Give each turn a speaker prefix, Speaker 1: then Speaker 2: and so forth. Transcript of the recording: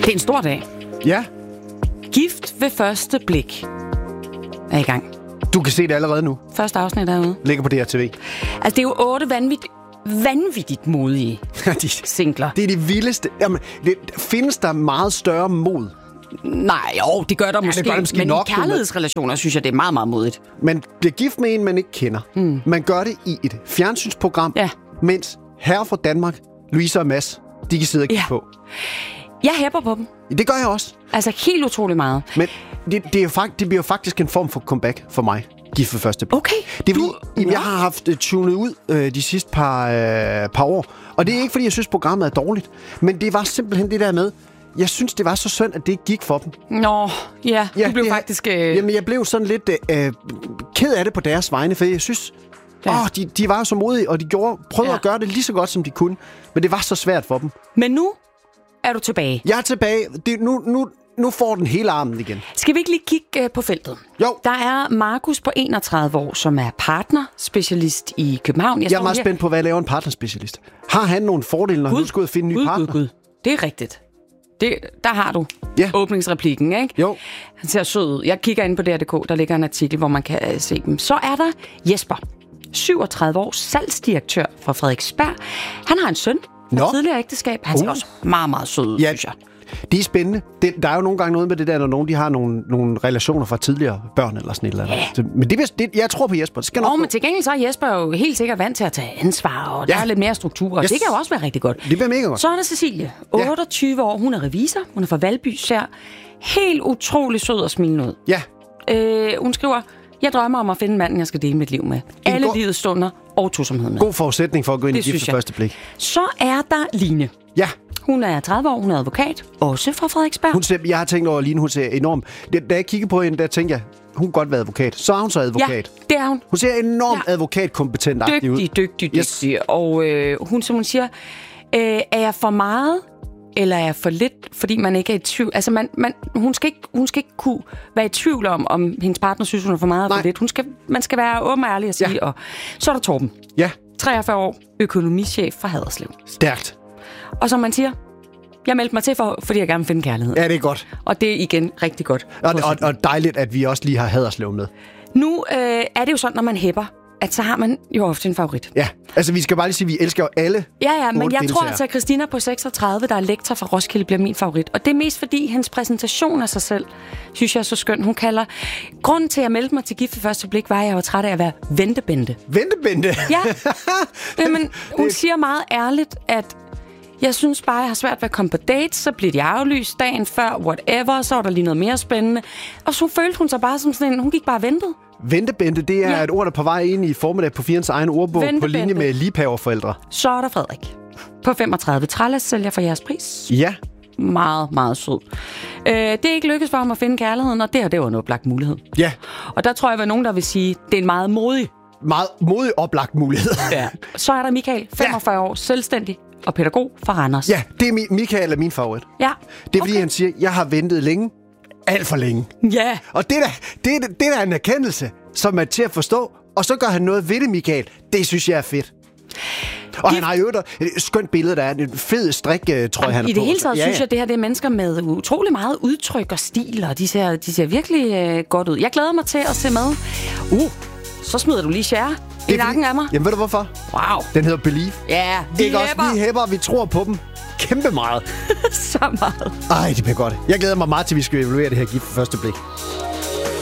Speaker 1: Det er en stor dag.
Speaker 2: Ja.
Speaker 1: Gift ved første blik er i gang.
Speaker 2: Du kan se det allerede nu.
Speaker 1: Første afsnit er ude.
Speaker 2: Ligger på DRTV.
Speaker 1: Altså, det er jo 8 vanvittigt modige singler.
Speaker 2: Det er det vildeste. Jamen, findes der meget større mod?
Speaker 1: Nej, jo, det gør der måske.
Speaker 2: Det gør måske
Speaker 1: men
Speaker 2: nok,
Speaker 1: i kærlighedsrelationer synes jeg, det er meget, meget modigt.
Speaker 2: Man bliver gift med en, man ikke kender. Man gør det i et fjernsynsprogram, mens herre fra Danmark, Louise og Mads, de kan sidde og kigge på.
Speaker 1: Jeg hæpper på dem.
Speaker 2: Det gør jeg også.
Speaker 1: Altså helt utrolig meget.
Speaker 2: Men det bliver jo faktisk en form for comeback for mig. Gift ved første blik.
Speaker 1: Okay.
Speaker 2: Jeg har haft tunet ud de sidste par år. Og det er ikke, fordi jeg synes, programmet er dårligt. Men det var simpelthen det der med, jeg synes, det var så synd, at det ikke gik for dem.
Speaker 1: Nå, ja, du blev faktisk...
Speaker 2: Jamen, jeg blev sådan lidt ked af det på deres vegne, for jeg synes... De var jo så modige, og de prøvede at gøre det lige så godt, som de kunne. Men det var så svært for dem.
Speaker 1: Men nu er du tilbage.
Speaker 2: Jeg er tilbage. Nu får den hele armen igen.
Speaker 1: Skal vi ikke lige kigge på feltet?
Speaker 2: Jo.
Speaker 1: Der er Markus på 31 år, som er partnerspecialist i København.
Speaker 2: Jeg er meget spændt på, hvad laver en partnerspecialist. Har han nogle fordele, når han skal ud og finde en ny partner?
Speaker 1: Gud. Det er rigtigt. Der har du åbningsreplikken, ikke?
Speaker 2: Jo.
Speaker 1: Han ser sød ud. Jeg kigger ind på DR.dk, der ligger en artikel, hvor man kan se dem. Så er der Jesper, 37 år, salgsdirektør fra Frederiksberg. Han har en søn fra tidligere ægteskab. Han ser også meget, meget sød ud, synes jeg.
Speaker 2: Det er spændende. Der er jo nogle gange noget med det der, når nogen de har nogle relationer fra tidligere børn eller sådan et eller andet. Men jeg tror på Jesper. Det skal nok
Speaker 1: men til gengæld så er Jesper jo helt sikkert vant til at tage ansvar, og der er lidt mere struktur, og det kan jo også være rigtig godt.
Speaker 2: Det bliver mega godt.
Speaker 1: Så er der Cecilie, 28 år. Hun er revisor. Hun er fra Valby. Ser helt utrolig sød og smilende ud.
Speaker 2: Ja.
Speaker 1: Hun skriver, jeg drømmer om at finde manden, jeg skal dele mit liv med. Alle livets stunder og tosomheden med.
Speaker 2: God forudsætning for at gå ind i gift ved første blik.
Speaker 1: Så er der Line.
Speaker 2: Ja.
Speaker 1: Hun er 30 år, hun er advokat, også fra Frederiksberg.
Speaker 2: Jeg har tænkt over, at Line, hun ser enormt... Da jeg kiggede på hende, der tænkte jeg, hun kunne godt være advokat. Så er hun så advokat.
Speaker 1: Ja, det er hun.
Speaker 2: Hun ser enormt advokatkompetent-agtig ud.
Speaker 1: Dygtig. Og hun siger, er jeg for meget, eller er jeg for lidt, fordi man ikke er i tvivl? Altså, hun skal ikke kunne være i tvivl om hendes partner synes, hun er for meget eller for lidt. Man skal være åben og ærlig og sige. Og så er der Torben.
Speaker 2: Ja.
Speaker 1: 43 år, økonomichef fra Haderslev.
Speaker 2: Stærkt. Og
Speaker 1: som man siger, jeg meldte mig til, fordi jeg gerne vil finde kærlighed.
Speaker 2: Ja, det er godt.
Speaker 1: Og det er igen rigtig godt.
Speaker 2: Og dejligt, at vi også lige har Haderslev med.
Speaker 1: Nu er det jo sådan, når man hæpper, at så har man jo ofte en favorit.
Speaker 2: Ja, altså vi skal bare lige sige, at vi elsker jo alle.
Speaker 1: Ja, men jeg tror altså, at Christina på 36, der er lektor fra Roskilde, bliver min favorit. Og det er mest fordi, hendes præsentation af sig selv, synes jeg er så skøn. Hun kalder, grunden til at melde mig til gift ved første blik, var, at jeg var træt af at være ventebente.
Speaker 2: Ventebente?
Speaker 1: Ja. Jamen, hun siger meget ærligt, at jeg synes bare, jeg har svært ved at komme på dates, så bliver de aflyst dagen før, whatever, så var der lige noget mere spændende. Og så følte hun sig bare som sådan en, hun gik bare og ventede.
Speaker 2: Ventebente, det er et ord, der er på vej ind i formiddag på Firens egen ordbog på linje med liebhaverforældre.
Speaker 1: Så er der Frederik på 35. Trælles sælger for jeres pris.
Speaker 2: Ja.
Speaker 1: Meget, meget sød. Det er ikke lykkedes for ham at finde kærligheden, og det var en oplagt mulighed.
Speaker 2: Ja.
Speaker 1: Og der tror jeg, at nogen, der vil sige, det er en meget modig
Speaker 2: oplagt mulighed.
Speaker 1: Ja. Så er der Michael, 45 år, selvstændig og pædagog fra Randers.
Speaker 2: Ja, det er Michael er min favorit.
Speaker 1: Ja.
Speaker 2: Det er fordi, han siger, jeg har ventet længe. Alt for længe.
Speaker 1: Ja.
Speaker 2: Og det er en erkendelse, som er til at forstå. Og så gør han noget ved det, Michael. Det synes jeg er fedt. Og han har jo et skønt billede, der er en fed strik, tror jeg, han er på.
Speaker 1: I det hele taget synes jeg, at det her det er mennesker med utrolig meget udtryk og stil, og de ser virkelig godt ud. Jeg glæder mig til at se med. Så smider du lige share i nakken af mig.
Speaker 2: Jamen ved du hvorfor?
Speaker 1: Wow.
Speaker 2: Den hedder Believe.
Speaker 1: Ja,
Speaker 2: vi hæpper, vi tror på dem. Kæmpe meget.
Speaker 1: Så meget.
Speaker 2: Ej, det bliver godt. Jeg glæder mig meget til, vi skal evaluere det her gift for første blik.